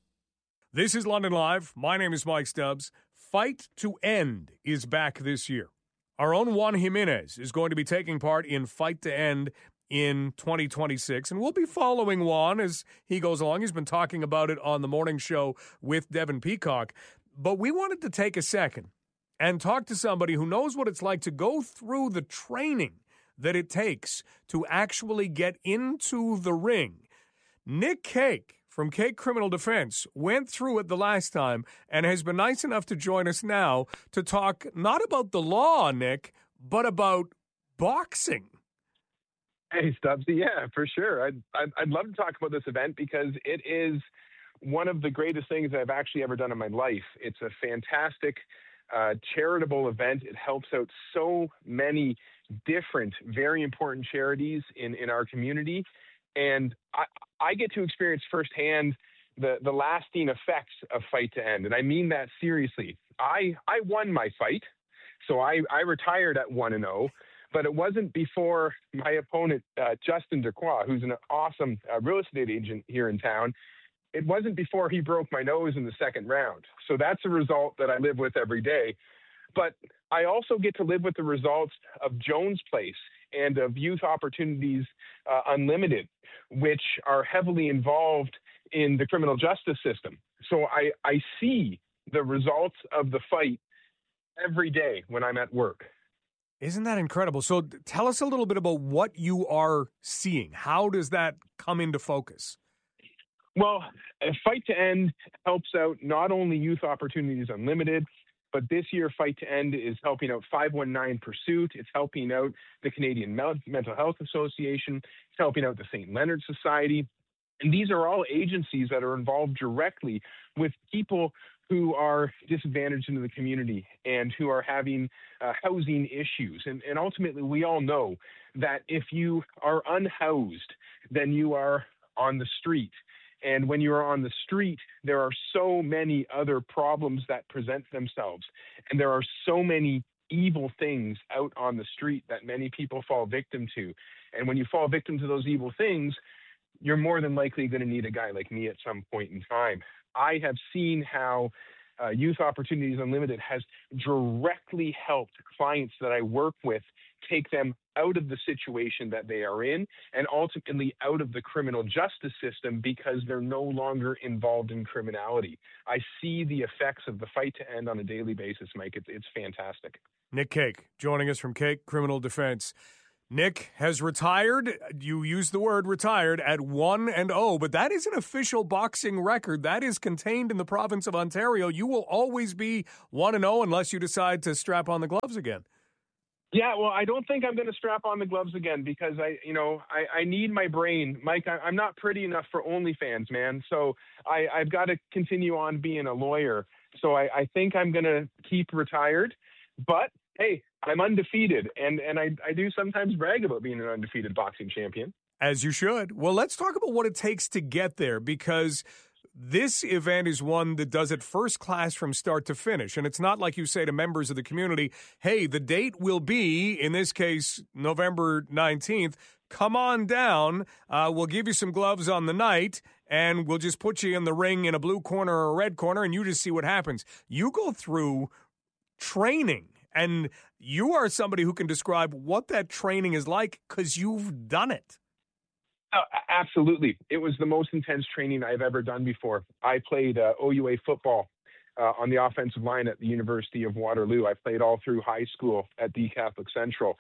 This is London Live. My name is Mike Stubbs. Fight to End is back this year. Our own Juan Jimenez is going to be taking part in Fight to End in twenty twenty-six, and we'll be following Juan as he goes along. He's been talking about it on the morning show with Devin Peacock. But we wanted to take a second and talk to somebody who knows what it's like to go through the training that it takes to actually get into the ring. Nick Cake from Cake Criminal Defense went through it the last time and has been nice enough to join us now to talk not about the law, Nick, but about boxing. Hey, Stubbsy, yeah, for sure. I'd, I'd, I'd love to talk about this event because it is one of the greatest things I've actually ever done in my life. It's a fantastic uh, charitable event. It helps out so many different, very important charities in, in our community. And I, I get to experience firsthand the, the lasting effects of Fight to End. And I mean that seriously. I, I won my fight. So I, I retired at one and oh, but it wasn't before my opponent, uh, Justin Dequoy, who's an awesome uh, real estate agent here in town. It wasn't before he broke my nose in the second round. So that's a result that I live with every day. But I also get to live with the results of Jones Place and of Youth Opportunities uh, Unlimited, which are heavily involved in the criminal justice system. So I, I see the results of the fight every day when I'm at work. Isn't that incredible? So tell us a little bit about what you are seeing. How does that come into focus? Well, Fight to End helps out not only Youth Opportunities Unlimited, but this year, Fight to End is helping out five one nine Pursuit. It's helping out the Canadian Mental Health Association. It's helping out the Saint Leonard Society. And these are all agencies that are involved directly with people who are disadvantaged in the community and who are having uh, housing issues. And, and ultimately, we all know that if you are unhoused, then you are on the street. And when you are on the street, there are so many other problems that present themselves. And there are so many evil things out on the street that many people fall victim to. And when you fall victim to those evil things, you're more than likely going to need a guy like me at some point in time. I have seen how uh, Youth Opportunities Unlimited has directly helped clients that I work with take them out of the situation that they are in and ultimately out of the criminal justice system because they're no longer involved in criminality. I see the effects of the fight to end on a daily basis, Mike. It's, it's fantastic. Nick Cake joining us from Cake Criminal Defense. Nick has retired. You used the word retired at one and oh, but that is an official boxing record. That is contained in the province of Ontario. You will always be one and oh unless you decide to strap on the gloves again. Yeah, well, I don't think I'm going to strap on the gloves again because I, you know, I, I need my brain. Mike, I, I'm not pretty enough for OnlyFans, man. So I, I've got to continue on being a lawyer. So I, I think I'm going to keep retired. But, hey, I'm undefeated, and, and I, I do sometimes brag about being an undefeated boxing champion. As you should. Well, let's talk about what it takes to get there, because this event is one that does it first class from start to finish. And it's not like you say to members of the community, hey, the date will be, in this case, November nineteenth. Come on down. Uh, we'll give you some gloves on the night, and we'll just put you in the ring in a blue corner or a red corner, and you just see what happens. You go through training. And you are somebody who can describe what that training is like because you've done it. Oh, absolutely. It was the most intense training I've ever done before. I played uh, O U A football uh, on the offensive line at the University of Waterloo. I played all through high school at the Catholic Central.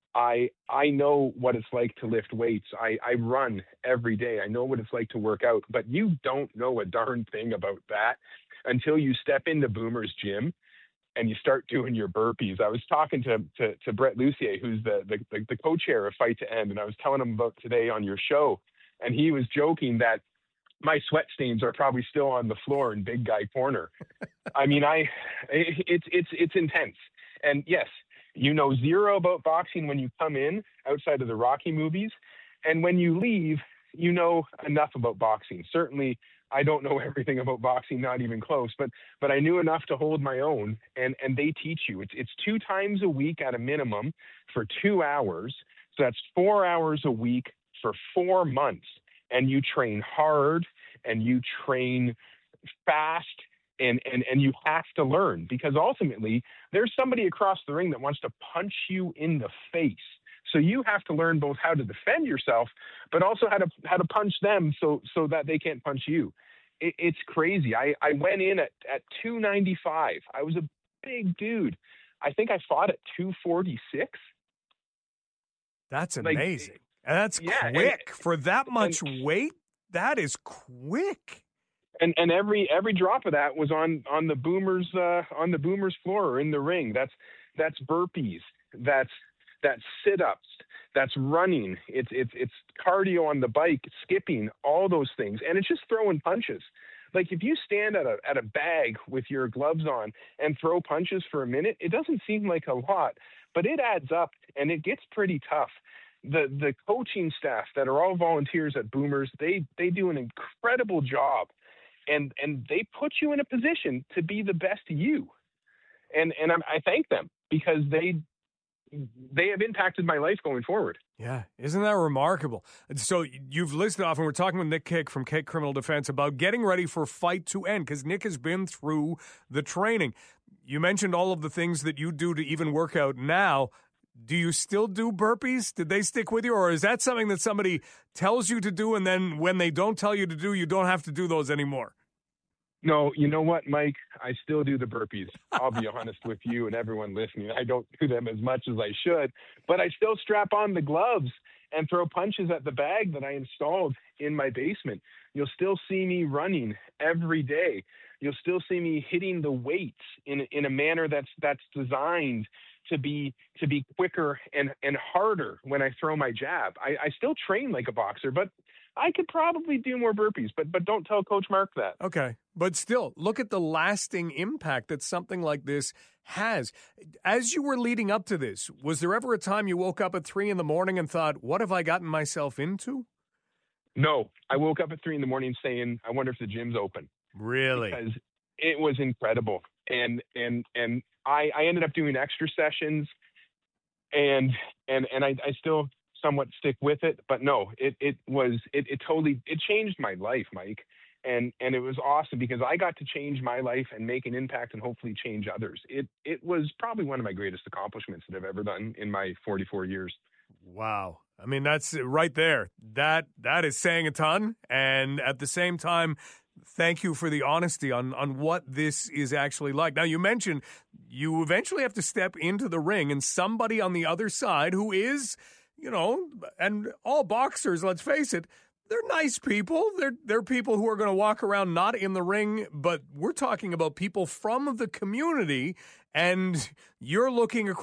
I I know what it's like to lift weights. I, I run every day. I know what it's like to work out. But you don't know a darn thing about that until you step into Boomer's gym and you start doing your burpees. I was talking to to, to Brett Lucier, who's the, the, the, the co-chair of Fight to End, and I was telling him about today on your show, and he was joking that my sweat stains are probably still on the floor in Big Guy Corner. I mean, I it's it's it's intense. And yes, you know zero about boxing when you come in outside of the Rocky movies, and when you leave, you know enough about boxing. Certainly, I don't know everything about boxing, not even close, but but I knew enough to hold my own, and, and they teach you. It's it's two times a week at a minimum for two hours. So that's four hours a week for four months. And you train hard and you train fast and, and, and you have to learn because ultimately there's somebody across the ring that wants to punch you in the face. So you have to learn both how to defend yourself, but also how to how to punch them so so that they can't punch you. It, it's crazy. I, I went in at, at two ninety-five. I was a big dude. I think I fought at two forty-six. That's Like, amazing. And that's yeah, quick. and- For that much and- weight, that is quick. And and every every drop of that was on on the boomers uh, on the boomers floor or in the ring. That's that's burpees. That's that's sit-ups, that's running, it's it's it's cardio on the bike, skipping, all those things, and it's just throwing punches. Like if you stand at a at a bag with your gloves on and throw punches for a minute, it doesn't seem like a lot, but it adds up and it gets pretty tough. The the coaching staff that are all volunteers at Boomers, they they do an incredible job, and and they put you in a position to be the best you, and and I'm, I thank them because they. They have impacted my life going forward. Yeah, isn't that remarkable? So you've listed off, and we're talking with Nick Cake from Cake Criminal Defense about getting ready for Fight to End, because Nick has been through the training. You mentioned all of the things that you do to even work out now. Do you still do burpees? Did they stick with you, or is that something that somebody tells you to do, and then when they don't tell you to do, you don't have to do those anymore? No, you know what, Mike? I still do the burpees. I'll be honest with you and everyone listening. I don't do them as much as I should, but I still strap on the gloves and throw punches at the bag that I installed in my basement. You'll still see me running every day. You'll still see me hitting the weights in in a manner that's that's designed to be to be quicker and and harder when I throw my jab. I, I still train like a boxer, but I could probably do more burpees, but but don't tell Coach Mark that. Okay. But still, look at the lasting impact that something like this has. As you were leading up to this, was there ever a time you woke up at three in the morning and thought, what have I gotten myself into? No, I woke up at three in the morning saying, I wonder if the gym's open. Really? Because it was incredible. And and and I, I ended up doing extra sessions and and and I, I still somewhat stick with it. But no, it, it was it, it totally it changed my life, Mike. And and it was awesome because I got to change my life and make an impact and hopefully change others. It it was probably one of my greatest accomplishments that I've ever done in my forty-four years. Wow. I mean, that's right there. That that is saying a ton. And at the same time, thank you for the honesty on, on what this is actually like. Now, you mentioned you eventually have to step into the ring and somebody on the other side who is, you know, and all boxers, let's face it, they're nice people. They're they're people who are going to walk around not in the ring, but we're talking about people from the community, and you're looking across